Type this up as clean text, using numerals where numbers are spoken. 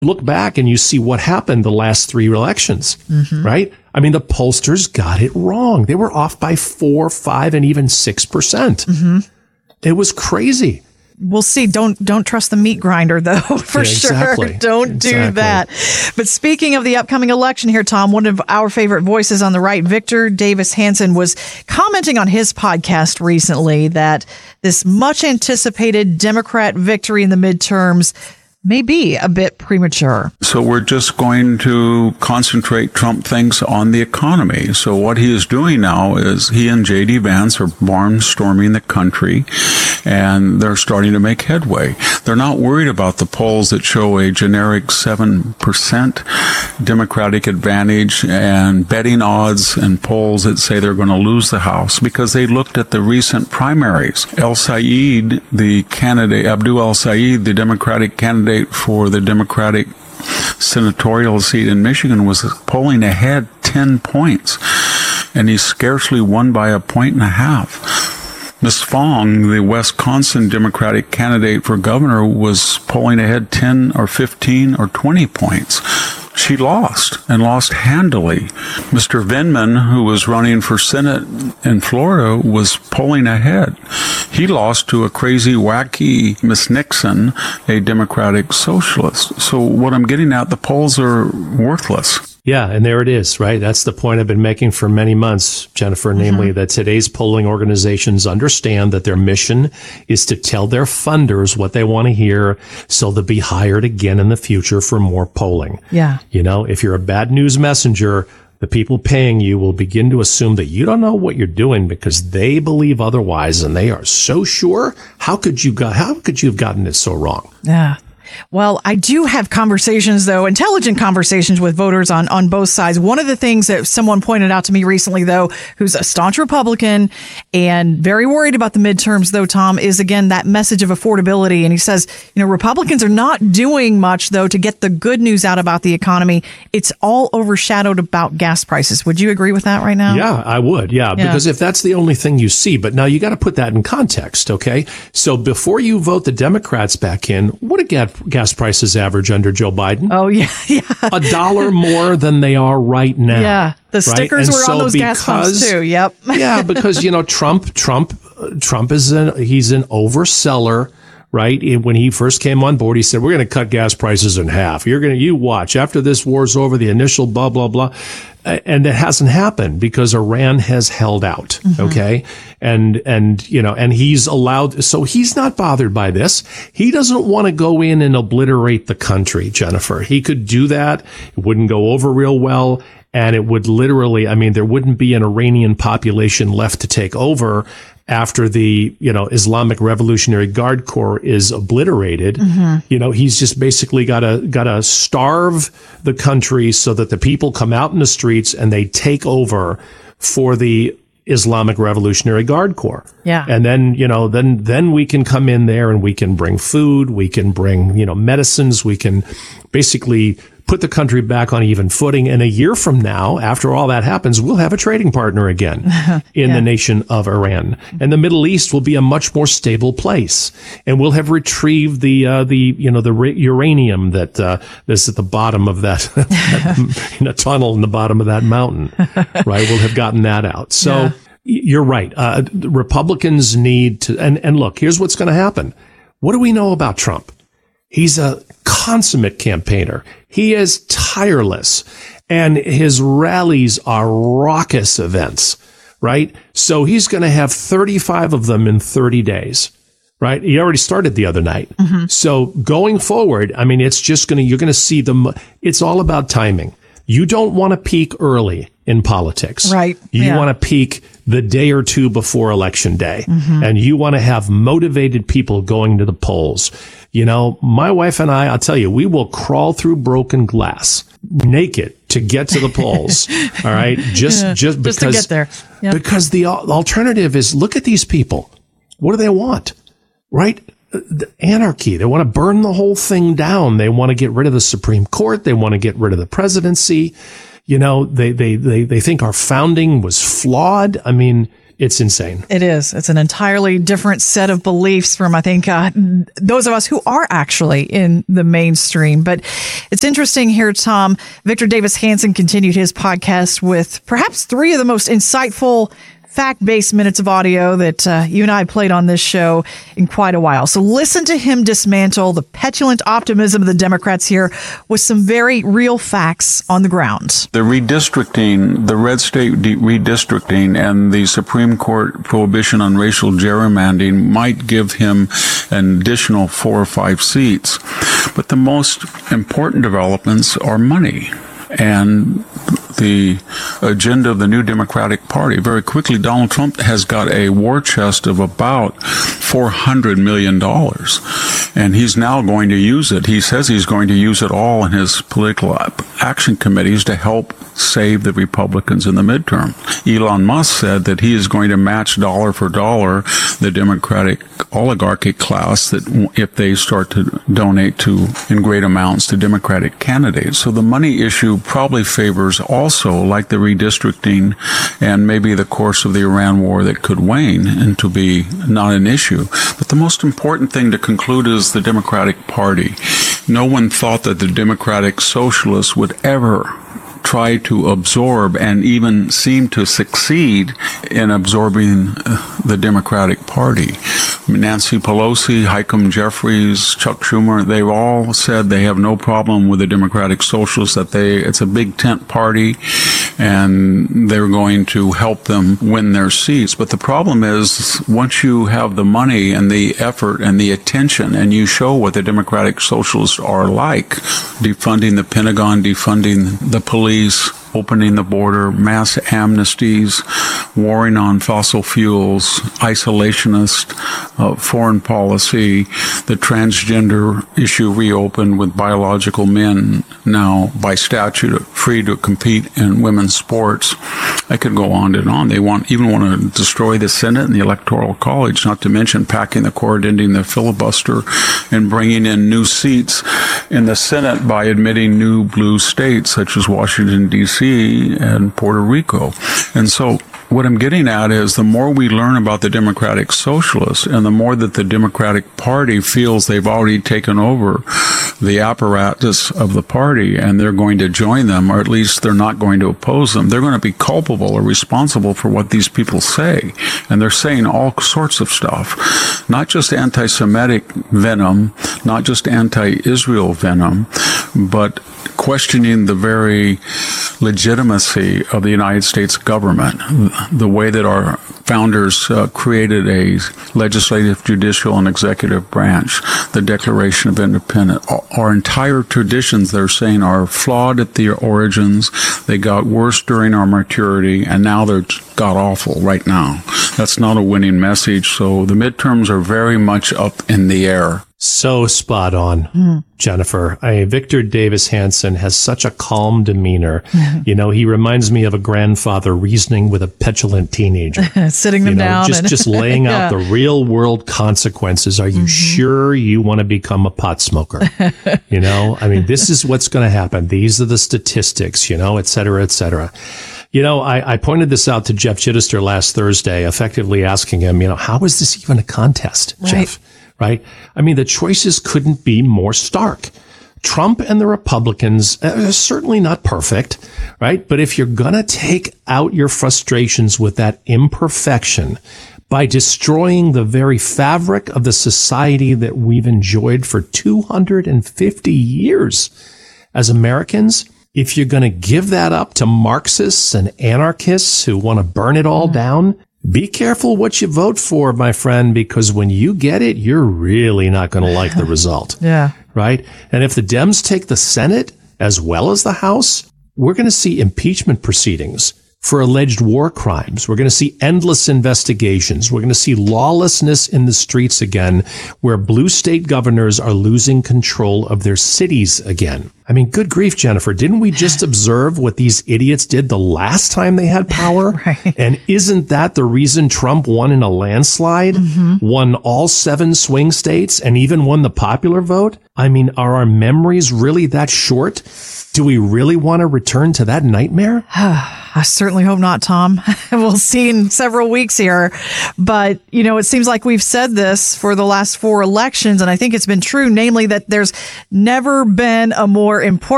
look back and you see what happened the last 3 elections, right? I mean, the pollsters got it wrong. They were off by 4, 5, and even 6%. It was crazy. We'll see. Don't trust the meat grinder, though, for sure. Don't do that. But speaking of the upcoming election here, Tom, one of our favorite voices on the right, Victor Davis Hanson, was commenting on his podcast recently that this much anticipated Democrat victory in the midterms may be a bit premature. So we're just going to concentrate, Trump thinks, on the economy. So what he is doing now is he and J.D. Vance are barnstorming the country, and they're starting to make headway. They're not worried about the polls that show a generic 7% Democratic advantage and betting odds and polls that say they're going to lose the House, because they looked at the recent primaries. El Sayed, the candidate, Abdul El Sayed, the Democratic candidate for the Democratic senatorial seat in Michigan, was polling ahead 10 points, and he scarcely won by 1.5 points. Ms. Fong, the Wisconsin Democratic candidate for governor, was polling ahead 10 or 15 or 20 points. She lost, and lost handily. Mr. Vindman, who was running for Senate in Florida, was polling ahead. He lost to a crazy, wacky Miss Nixon, a Democratic socialist. So what I'm getting at, the polls are worthless. Yeah, and there it is, right? That's the point I've been making for many months, Jennifer, namely that today's polling organizations understand that their mission is to tell their funders what they want to hear, so they'll be hired again in the future for more polling. Yeah. You know, if you're a bad news messenger, the people paying you will begin to assume that you don't know what you're doing because they believe otherwise, and they are so sure. How could you have gotten it so wrong? Yeah. Well, I do have conversations, though, intelligent conversations with voters on both sides. One of the things that someone pointed out to me recently, though, who's a staunch Republican and very worried about the midterms, though, Tom, is, again, that message of affordability. And he says, Republicans are not doing much, though, to get the good news out about the economy. It's all overshadowed about gas prices. Would you agree with that right now? Yeah, I would. Yeah, because if that's the only thing you see, but now you got to put that in context, okay? So before you vote the Democrats back in, what did gas prices average under Joe Biden? Oh, yeah. $1 more than they are right now. Yeah. The stickers were on those gas pumps too. Yep. Yeah, because, Trump is he's an overseller. Right. When he first came on board, he said, we're going to cut gas prices in half. You watch after this war's over, the initial blah, blah, blah. And it hasn't happened because Iran has held out. OK. And he's allowed. So he's not bothered by this. He doesn't want to go in and obliterate the country, Jennifer. He could do that. It wouldn't go over real well. And it would literally, there wouldn't be an Iranian population left to take over after the, Islamic Revolutionary Guard Corps is obliterated. He's just basically got to starve the country so that the people come out in the streets and they take over for the Islamic Revolutionary Guard Corps. Yeah. And then, then we can come in there and we can bring food, we can bring, medicines, we can basically put the country back on even footing. And a year from now, after all that happens, we'll have a trading partner again in the nation of Iran. And the Middle East will be a much more stable place. And we'll have retrieved the uranium that is at the bottom of that tunnel in the bottom of that mountain. Right? We'll have gotten that out. So you're right. Republicans need to, and look, here's what's going to happen. What do we know about Trump? He's a consummate campaigner. He is tireless, and his rallies are raucous events, right? So he's going to have 35 of them in 30 days, right? He already started the other night. So going forward, it's just you're going to see it's all about timing. You don't want to peak early in politics. Right. You want to peak the day or two before Election Day. And you want to have motivated people going to the polls. My wife and I'll tell you, we will crawl through broken glass naked to get to the polls. All right. Just because to get there. Yep. Because the alternative is, look at these people. What do they want? Right? Anarchy. They want to burn the whole thing down. They want to get rid of the Supreme Court. They want to get rid of the presidency. They think our founding was flawed. It's insane. It is. It's an entirely different set of beliefs from, I think, those of us who are actually in the mainstream. But it's interesting here, Tom. Victor Davis Hanson continued his podcast with perhaps 3 of the most insightful fact-based minutes of audio that you and I played on this show in quite a while. So listen to him dismantle the petulant optimism of the Democrats here with some very real facts on the ground. The redistricting, the red state redistricting and the Supreme Court prohibition on racial gerrymandering might give him an additional 4 or 5 seats. But the most important developments are money and the agenda of the new Democratic Party. Very quickly, Donald Trump has got a war chest of about $400 million, and he's now going to use it. He says he's going to use it all in his political action committees to help save the Republicans in the midterm. Elon Musk said that he is going to match dollar for dollar the Democratic oligarchy class that if they start to donate in great amounts to Democratic candidates. So the money issue probably favors also, like the redistricting and maybe the course of the Iran war that could wane and to be not an issue. But the most important thing to conclude is the Democratic Party. No one thought that the Democratic Socialists would ever try to absorb and even seem to succeed in absorbing the Democratic Party. Nancy Pelosi, Hakeem Jeffries, Chuck Schumer, they've all said they have no problem with the Democratic Socialists, that it's a big tent party and they're going to help them win their seats. But the problem is, once you have the money and the effort and the attention and you show what the Democratic Socialists are like, defunding the Pentagon, defunding the police, opening the border, mass amnesties, warring on fossil fuels, isolationist foreign policy, the transgender issue reopened with biological men now by statute free to compete in women's sports. I could go on and on. They even want to destroy the Senate and the Electoral College, not to mention packing the court, ending the filibuster, and bringing in new seats in the Senate by admitting new blue states such as Washington, D.C. and Puerto Rico. And so what I'm getting at is the more we learn about the Democratic Socialists and the more that the Democratic Party feels they've already taken over the apparatus of the party and they're going to join them, or at least they're not going to oppose them, they're going to be culpable or responsible for what these people say. And they're saying all sorts of stuff, not just anti-Semitic venom, not just anti-Israel venom, but questioning the very legitimacy of the United States government, the way that our founders created a legislative, judicial, and executive branch, the Declaration of Independence. Our entire traditions, they're saying, are flawed at the origins. They got worse during our maturity, and now they're god-awful right now. That's not a winning message, so the midterms are very much up in the air. So spot on, Jennifer. Victor Davis Hanson has such a calm demeanor. You know, he reminds me of a grandfather reasoning with a petulant teenager. Sitting them down. Just laying out the real world consequences. Are you sure you want to become a pot smoker? You know, I mean, this is what's going to happen. These are the statistics, you know, et cetera, et cetera. You know, I pointed this out to Jeff Chittister last Thursday, effectively asking him, you know, how is this even a contest, Jeff? Right? I mean, the choices couldn't be more stark. Trump and the Republicans are certainly not perfect, right? But if you're going to take out your frustrations with that imperfection by destroying the very fabric of the society that we've enjoyed for 250 years as Americans, if you're going to give that up to Marxists and anarchists who want to burn it all down, be careful what you vote for, my friend, because when you get it, you're really not going to like the result. Yeah. Right? And if the Dems take the Senate as well as the House, we're going to see impeachment proceedings for alleged war crimes. We're going to see endless investigations. We're going to see lawlessness in the streets again, where blue state governors are losing control of their cities again. I mean, good grief, Jennifer. Didn't we just observe what these idiots did the last time they had power? Right. And isn't that the reason Trump won in a landslide, won all 7 swing states, and even won the popular vote? I mean, are our memories really that short? Do we really want to return to that nightmare? I certainly hope not, Tom. We'll see in several weeks here. But, it seems like we've said this for the last 4 elections, and I think it's been true, namely that there's never been a more important